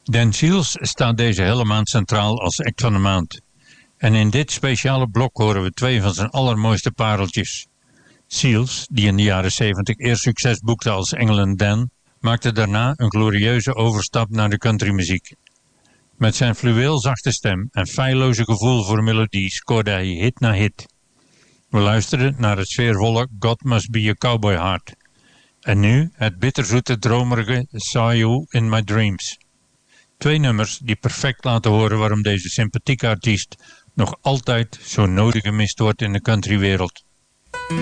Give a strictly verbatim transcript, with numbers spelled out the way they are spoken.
Dan Seals staat deze hele maand centraal als act van de maand. En in dit speciale blok horen we twee van zijn allermooiste pareltjes. Seals, die in de jaren zeventig eerst succes boekte als England Dan, maakte daarna een glorieuze overstap naar de countrymuziek. Met zijn fluweelzachte stem en feilloze gevoel voor melodie scoorde hij hit na hit. We luisteren naar het sfeervolle God Must Be a Cowboy Heart. En nu het bitterzoete dromerige Saw You in My Dreams. Twee nummers die perfect laten horen waarom deze sympathieke artiest nog altijd zo nodig gemist wordt in de countrywereld.